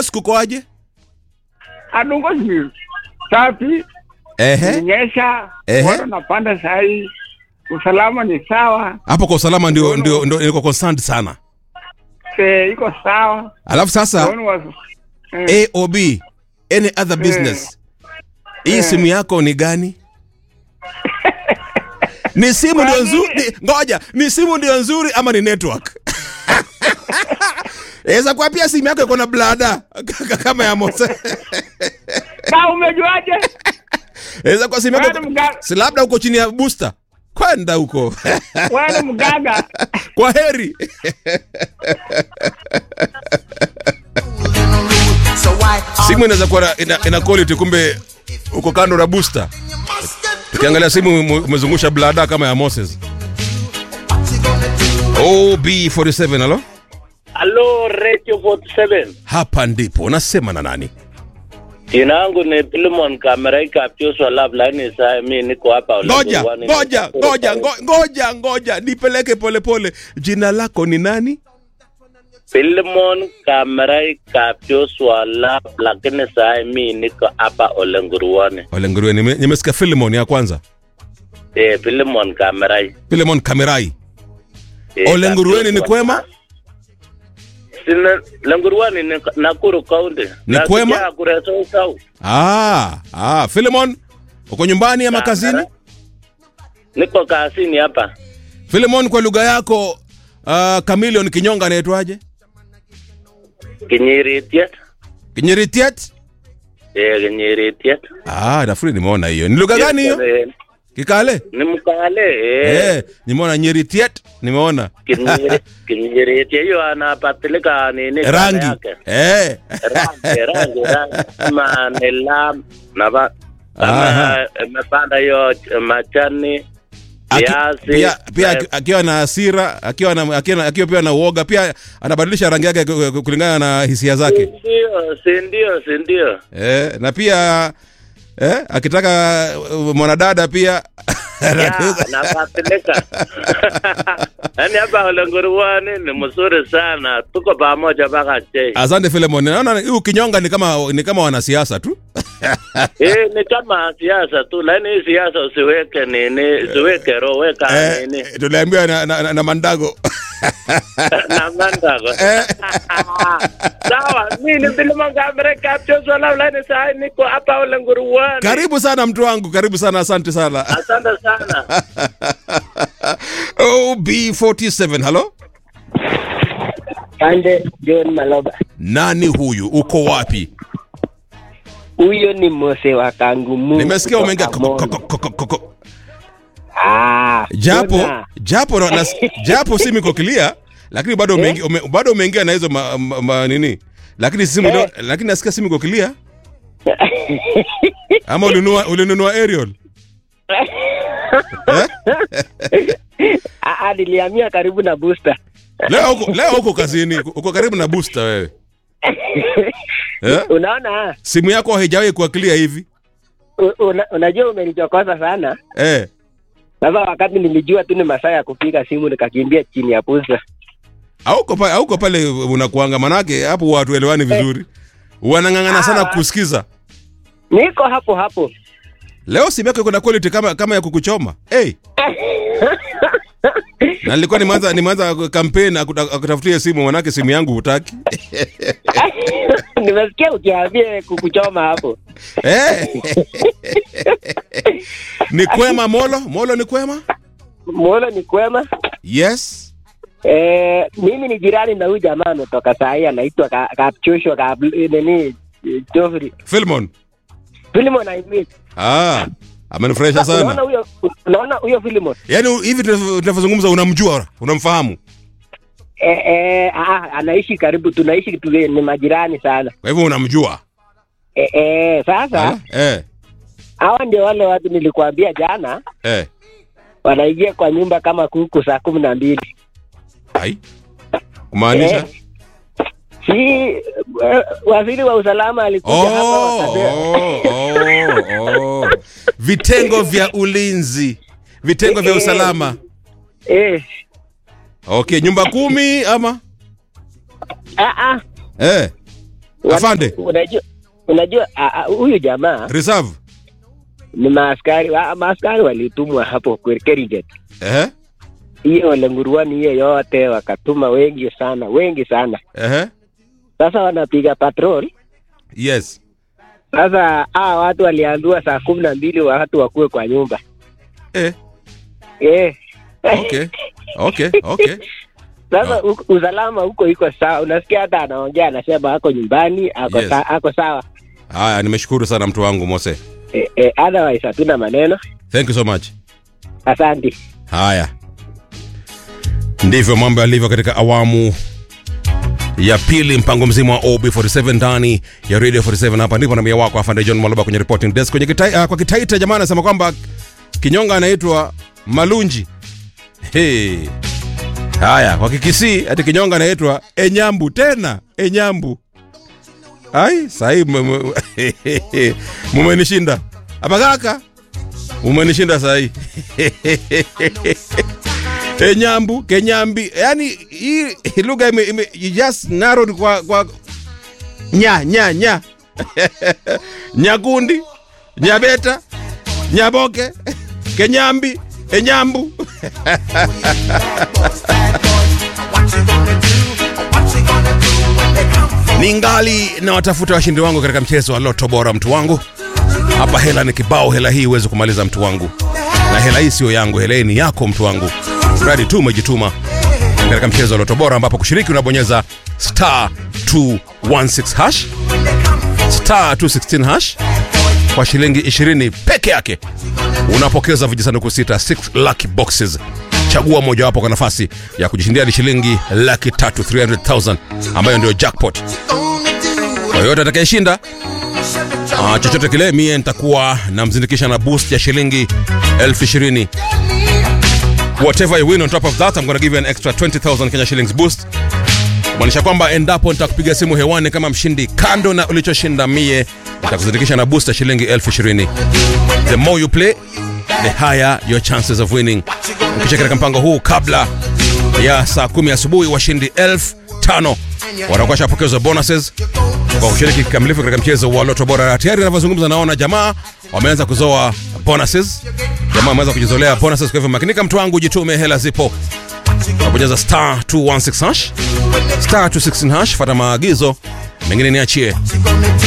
Dongos kukoaje? Dongos ni safi. Nyesha. Watu napanda sahi. Usalama ni sawa. Hapo kwa usalama ndio niko concerned sana. Iko sawa. Alafu sasa AOB, any other business. Hii simu yako ni gani? Ni simu ndio nzuri. Ngoja, ni simu ndio nzuri ama ni network? Eza kwa pia simu yako iko na blada kama ya Mose. Na umejuaje? Eza kwa simu yako si labda uko chini ya booster. Kwenda huko. Wewe mgaga. Kwa heri. Simu inaweza kuwa ina quality kumbe uko kando na booster. Tukiangalia simu umezungusha blada kama ya Moses. OB47 halo? Halo Radio 47. Hapa ndipo unasema na nani? Jina langu ni Philemon Kamerai Kaptioso Line saa mimi niko hapa Ngoja nipeleke pole. Jina lako ni nani? Philemon Kamerai Kaptioso lakini saa mimi niko hapa Olenguruani. Nimesikia Philemon ya kwanza. Philemon Kamerai. Olenguruani ni kwema? Lenguruani ni Nakuru County. Ni kwema? Philemon, uko nyumbani ama kazini? Niko kazini hapa. Philemon, kwa lugha yako Chameleon kinyonga anaitwaje? Kinyiritiet. Kinyiritiet? Kinyiritiet. Nafikiri nimeona hiyo. Ni lugha gani hiyo? Kikale? Ni Mkale. Nimeona Nyiritiet, nimeona. Kinyiritiet hiyo anapatilika nini rangi yake? Rangi. Manelam na mepanda hiyo machani. Pia akiwa na hasira, akiwa pia na uoga, pia anabadilisha rangi yake kulingana na hisia zake. Ndio. Na pia akitaka mwanadada pia napatilika. Yaani hapa Olenguruani ni mzuri sana. Tuko pamoja mpaka che. Asante Philemon. Naona huu kinyonga ni kama wanasiasa tu. Ni kama siasa tu, lakini siasa usiweke roho, weka nini. Tuliambiwa na Mandago. Na Mandago. Sawa, mimi ni Philemon Kamerai Kaptioso Line saa niko hapa Olenguruani. Karibu sana mtu wangu, karibu sana, asante sana. Asante sana. OB47 halo? Ande John Maloba. Nani huyu? Uko wapi? Huyo ni Mose wa Kangumu. Nimesikia umeingia japo simu iko clear, lakini bado umeingia na hizo nini? Lakini simu lakini nasikia simu iko clear. Ama ulinunua aerial? Nilihamia karibu na booster. Leo uko kazini, uko karibu na booster wewe. Unaona? Simu yako haijawahi kuwa clear hivi. Unajua umenichokoza sana. Sasa wakati nilijua tu ni masaa ya kupiga simu nikakimbia chini ya booster. Hauko pale unakuanga, manake hapo watu elewani vizuri. Wanangangana sana kusikiza. Niko hapo. Leo simu yako iko na quality kama ya kukuchoma. Na nilikuwa nimeanza campaign akutafutia simu, manake simu yangu hutaki. Nimesikia ukiambia kukuchoma hapo. Ni kwema Molo ni kwema? Molo ni kwema? Yes. Mimi ni jirani na huyu jamaa ametoka saa hii anaitwa Kapchosho nini Joffrey. Philemon I mean. Amenifurahisha sana. Unaona huyo Philemon? Yaani hivi tunavyozungumza unamjua, unamfahamu? Anaishi karibu, tunaishi ni majirani sana. Kwa hivyo unamjua? Sasa hawa ndio wale watu nilikuambia jana. Wanaingia kwa nyumba kama kuku saa 12. Kumaanisha? Waziri wa usalama alikuja hapa vitengo vya ulinzi, vitengo vya usalama. Okay, nyumba 10 ama? Afande. Unajua huyu jamaa reserve ni maaskari walitumwa hapo kwa Keriget. Hiyo Lenguruani hiyo yote wakatuma wengi sana. Sasa wanapiga patrol. Yes. Sasa watu waliambiwa saa 12 watu wakuwe kwa nyumba. Okay. Sasa usalama huko iko sawa. Unasikia hata anaongea anasema ako nyumbani, ako sawa. Haya, nimeshukuru sana mtu wangu Mose. Otherwise hatuna maneno. Thank you so much. Asante. Haya. Ndivyo mambo yalivyo katika awamu ya pili, mpango mzima wa OB47 ndani ya Radio 47. Hapa ndipo na mia wako Afande John Maloba kwenye reporting desk. Kwenye kwa Kitaita jamaa anasema kwamba kinyonga anaitwa Malunji. Haya, kwa Kikisii ati kinyonga anaitwa Enyambu, tena Enyambu. Sahi mumenishinda. Hapa kaka. Mumenishinda sahi. Enyambu, Kenyambi. Yaani hii lugha you just narrowed kwa nya. Nyagundi, Nyabeta, Nyaboke, Kenyambi, Enyambu. Ningali na watafuta washindi wangu katika mchezo wa Lotto Bora mtu wangu. Hapa hela ni kibao, hela hii uweze kumaliza mtu wangu. Na hela hii sio yangu, hela hii ni yako mtu wangu. Mradi tu umejituma katika mchezo wa Lotto Bora, ambapo kushiriki unabonyeza *216# *216# kwa shilingi 20 peke yake. Unapokeza vijisanduku 6 lucky boxes. Chagua moja wapo kwa nafasi ya kujishindia shilingi 300,000 ambayo ndio jackpot. Kwa yote atakayeshinda chochote kile, mie nitakuwa namzindikisha na boost ya shilingi 20,000. Whatever you win on top of that, I'm going to give you an extra 20,000 Kenya shillings boost. Maanisha kwamba endapo nitakupiga simu hewani kama mshindi, kando na ulichoshinda, mie nitakuzindikisha na boost ya shilingi 20,000. The more you play, the higher your chances of winning. Ukisha katika mpango huu kabla ya saa 10 asubuhi, washindi 5,000 watakuwa shapokezwa bonuses kwa kushiriki kikamilifu katika mchezo wa Lotto Bora. Tayari ninavyozungumza naona jamaa wameanza kuzoa bonuses. Jamaa wameanza kujizolea bonuses, kwa hivyo makinika mtu wangu, jitume, hela zipo. Unabonyeza *216# *216#, fuata maagizo, mengine niachie.